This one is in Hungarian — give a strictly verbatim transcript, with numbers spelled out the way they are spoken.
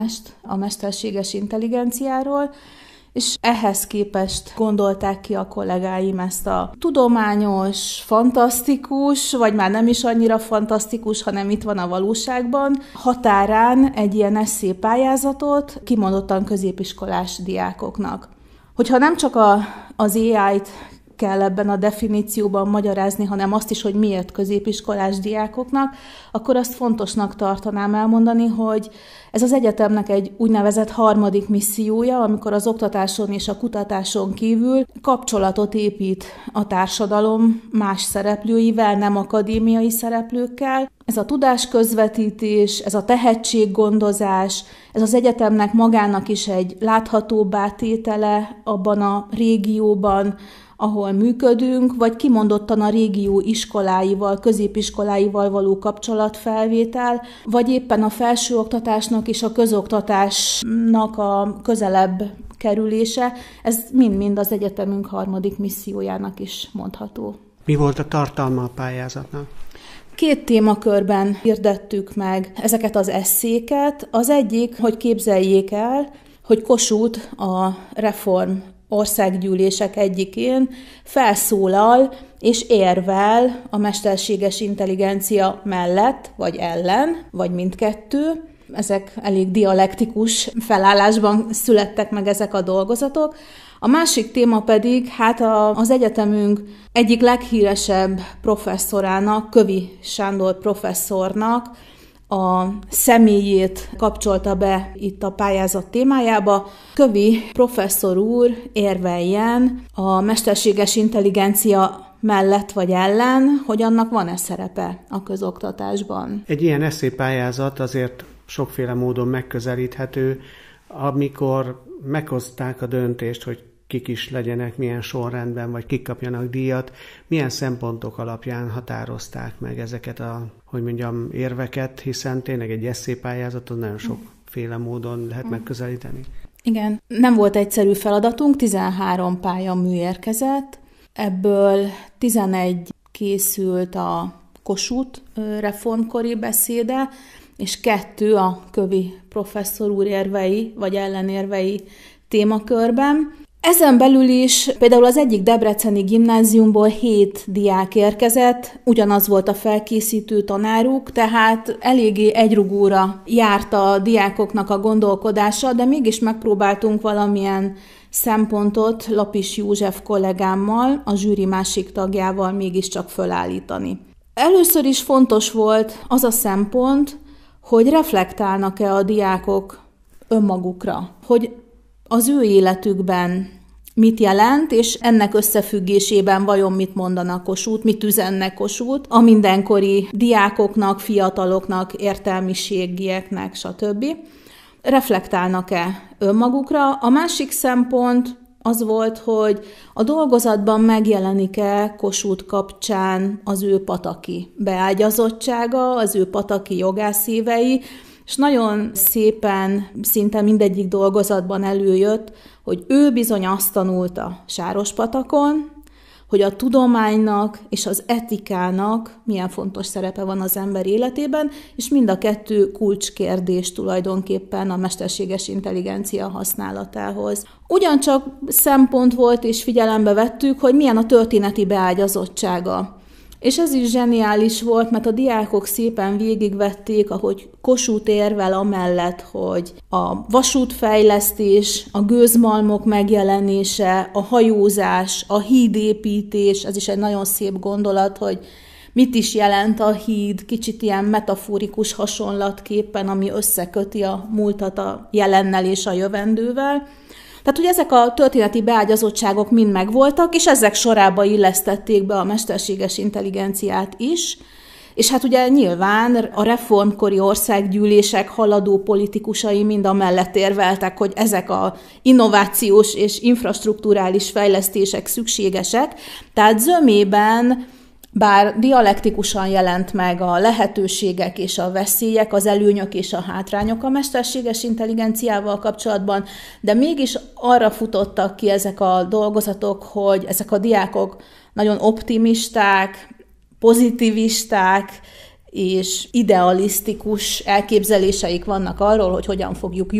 a mesterséges intelligenciáról, és ehhez képest gondolták ki a kollégáim ezt a tudományos, fantasztikus, vagy már nem is annyira fantasztikus, hanem itt van a valóságban, határán egy ilyen esszé pályázatot kimondottan középiskolás diákoknak. Hogyha nem csak a, az á í-t kell ebben a definícióban magyarázni, hanem azt is, hogy miért középiskolás diákoknak, akkor azt fontosnak tartanám elmondani, hogy ez az egyetemnek egy úgynevezett harmadik missziója, amikor az oktatáson és a kutatáson kívül kapcsolatot épít a társadalom más szereplőivel, nem akadémiai szereplőkkel. Ez a tudásközvetítés, ez a tehetséggondozás, ez az egyetemnek magának is egy láthatóbbá tétele abban a régióban, ahol működünk, vagy kimondottan a régió iskoláival, középiskoláival való kapcsolatfelvétel, vagy éppen a felsőoktatásnak és a közoktatásnak a közelebb kerülése, ez mind-mind az egyetemünk harmadik missziójának is mondható. Mi volt a tartalma a pályázatnak? Két témakörben hirdettük meg ezeket az esszéket. Az egyik, hogy képzeljék el, hogy Kossuth a reform országgyűlések egyikén felszólal és érvel a mesterséges intelligencia mellett, vagy ellen, vagy mindkettő. Ezek elég dialektikus felállásban születtek meg ezek a dolgozatok. A másik téma pedig, hát a, az egyetemünk egyik leghíresebb professzorának, Kövi Sándor professzornak a személyét kapcsolta be itt a pályázat témájába. Kövi professzor úr érveljen a mesterséges intelligencia mellett vagy ellen, hogy annak van-e szerepe a közoktatásban. Egy ilyen esszépályázat azért sokféle módon megközelíthető, amikor meghozták a döntést, hogy kik is legyenek, milyen sorrendben, vagy kik kapjanak díjat, milyen szempontok alapján határozták meg ezeket a, hogy mondjam, érveket, hiszen tényleg egy esszépályázaton nagyon sokféle módon lehet megközelíteni. Igen, nem volt egyszerű feladatunk, tizenhárom pályamű érkezett, ebből tizenegy készült a Kossuth reformkori beszéde, és kettő a Kövi professzor úr érvei, vagy ellenérvei témakörben. Ezen belül is például az egyik debreceni gimnáziumból hét diák érkezett, ugyanaz volt a felkészítő tanáruk, tehát eléggé egyrugóra járt a diákoknak a gondolkodása, de mégis megpróbáltunk valamilyen szempontot Lapis József kollégámmal, a zsűri másik tagjával mégiscsak fölállítani. Először is fontos volt az a szempont, hogy reflektálnak-e a diákok önmagukra, hogy az ő életükben mit jelent, és ennek összefüggésében vajon mit mondanak Kossuth, mit üzennek Kossuth a mindenkori diákoknak, fiataloknak, értelmiségieknek, stb. Reflektálnak-e önmagukra? A másik szempont az volt, hogy a dolgozatban megjelenik-e Kossuth kapcsán az ő pataki beágyazottsága, az ő pataki jogászévei, és nagyon szépen szinte mindegyik dolgozatban előjött, hogy ő bizony azt tanulta Sárospatakon, hogy a tudománynak és az etikának milyen fontos szerepe van az ember életében, és mind a kettő kulcskérdés tulajdonképpen a mesterséges intelligencia használatához. Ugyancsak szempont volt, és figyelembe vettük, hogy milyen a történeti beágyazottsága. És ez is zseniális volt, mert a diákok szépen végigvették, ahogy Kossuth érvel amellett, hogy a vasútfejlesztés, a gőzmalmok megjelenése, a hajózás, a hídépítés, ez is egy nagyon szép gondolat, hogy mit is jelent a híd, kicsit ilyen metaforikus hasonlatképpen, ami összeköti a múltat a jelennel és a jövendővel. Tehát, hogy ezek a történeti beágyazottságok mind megvoltak, és ezek sorába illesztették be a mesterséges intelligenciát is, és hát ugye nyilván a reformkori országgyűlések haladó politikusai mind amellett érveltek, hogy ezek a innovációs és infrastrukturális fejlesztések szükségesek, tehát zömében, bár dialektikusan jelent meg a lehetőségek és a veszélyek, az előnyök és a hátrányok a mesterséges intelligenciával kapcsolatban, de mégis arra futottak ki ezek a dolgozatok, hogy ezek a diákok nagyon optimisták, pozitivisták, és idealisztikus elképzeléseik vannak arról, hogy hogyan fogjuk